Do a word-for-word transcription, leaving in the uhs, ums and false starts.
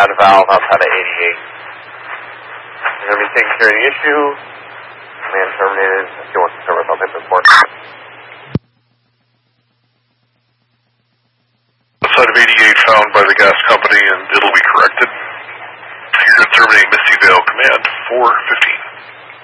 add a valve outside of eighty-eight. You're going to be taking care of the issue. Man terminated. If you want to service, I'll take report. Outside of eighty-eight found by the gas company, and it'll be corrected. You're going to terminate Misty Vale Command four fifty.